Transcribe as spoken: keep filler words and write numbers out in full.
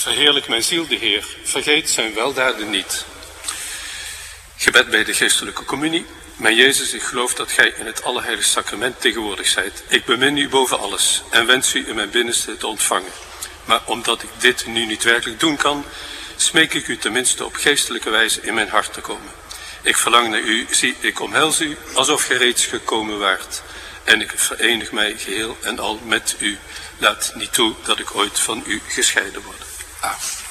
Verheerlijk mijn ziel de Heer, vergeet zijn weldaden niet. Gebed bij de geestelijke communie. Mijn Jezus, ik geloof dat gij in het Allerheiligste Sacrament tegenwoordig zijt. Ik bemin u boven alles en wens u in mijn binnenste te ontvangen. Maar omdat ik dit nu niet werkelijk doen kan, smeek ik u tenminste op geestelijke wijze in mijn hart te komen. Ik verlang naar u, zie, ik omhels u, alsof gij reeds gekomen waart. En ik verenig mij geheel en al met u. Laat niet toe dat ik ooit van u gescheiden word. Amen.